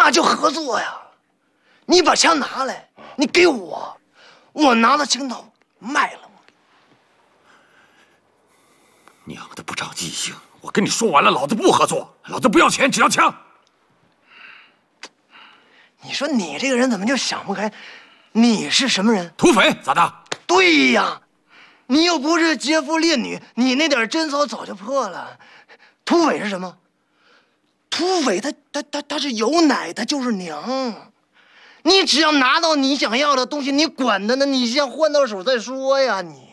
那就合作呀！你把枪拿来，你给我，我拿到青岛卖了。 娘的不长记性！我跟你说完了，老子不合作，老子不要钱，只要枪。 你说你这个人怎么就想不开？你是什么人？ 土匪咋的？ 对呀，你又不是劫富烈女，你那点贞操早就破了。土匪是什么？土匪他是有奶，他就是娘。你只要拿到你想要的东西，你管他呢？你先换到手再说呀！你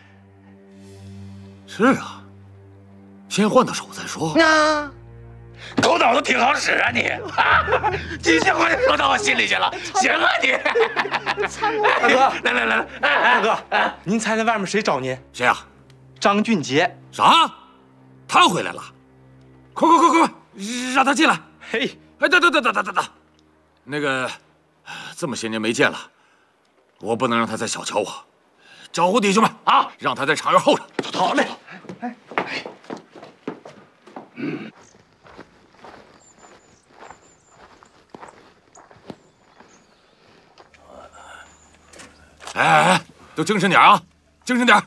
是啊，先换到手再说。 那狗脑子挺好使啊你！几千块钱说到我心里去了，行啊你！ 大哥， 来， 大哥，您猜猜外面谁找您？ 谁啊？ 张俊杰。 啥？他回来了？快，让他进来！ 嘿， 哎，等，那个，这么些年没见了，我不能让他再小瞧我。招呼弟兄们啊，让他在场院候着。 好嘞。 哎，都精神点啊，精神点！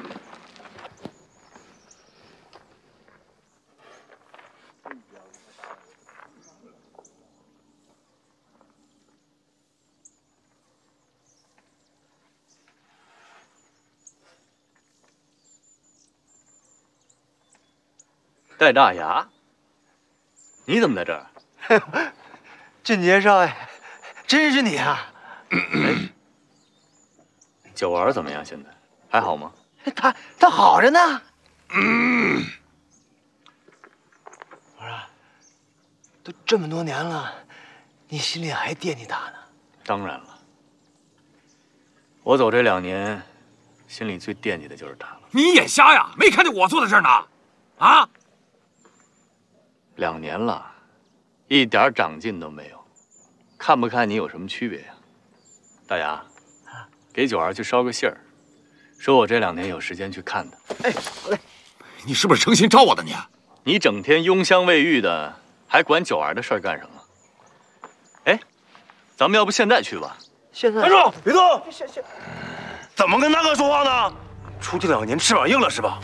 戴大牙，你怎么在这儿？ 俊杰少爷，真是你啊！ 九儿怎么样？现在还好吗？ 他好着呢。我说，都这么多年了，你心里还惦记他呢？ 当然了，我走这2年，心里最惦记的就是他了。 你眼瞎呀？没看见我坐在这儿呢？啊 2年了，一点长进都没有，看不看你有什么区别呀？大牙，给九儿去捎个信儿，说我这2年有时间去看他。 哎，好嘞。 你是不是诚心招我的你？ 你整天庸香未育的，还管九儿的事儿干什么？哎，咱们要不现在去吧？ 现在站住！别动！ 怎么跟大哥说话呢？出去2年翅膀硬了是吧？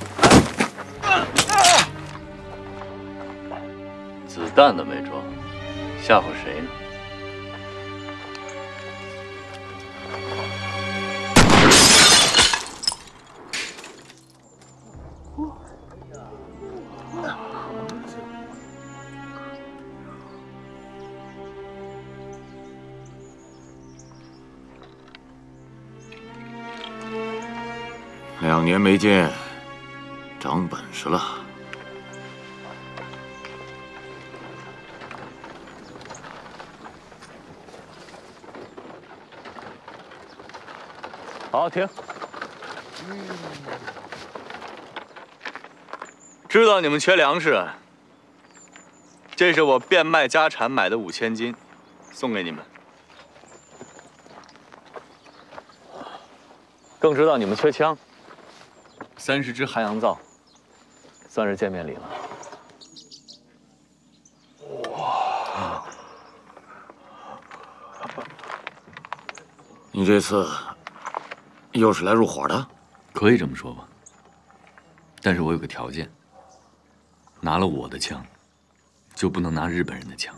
子弹都没装，吓唬谁呢？ 2年没见，长本事了。 好，停。知道你们缺粮食，这是我变卖家产买的5000斤，送给你们。更知道你们缺枪，30支韩阳造，算是见面礼了。 你这次又是来入伙的？ 可以这么说吧。但是我有个条件，拿了我的枪，就不能拿日本人的枪。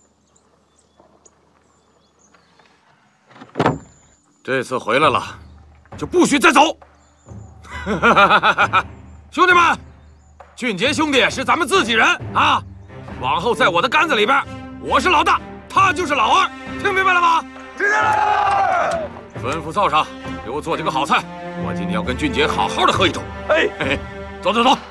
这次回来了，就不许再走！兄弟们，俊杰兄弟是咱们自己人啊！往后在我的杆子里边，我是老大，他就是老二，听明白了吗？ 听见了！ 吩咐灶上给我做这个好菜，我今天要跟俊杰好好的喝一盅。 哎， 嘿嘿，走。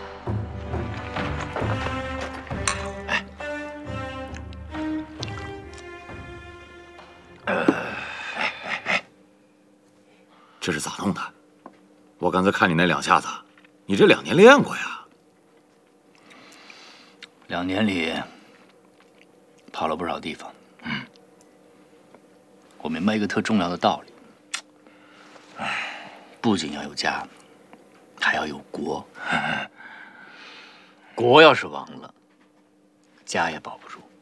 这是咋弄的？我刚才看你那2下子，你这2年练过呀 2年里跑了不少地方。我明白一个特重要的道理，不仅要有家，还要有国。国要是亡了，家也保不住。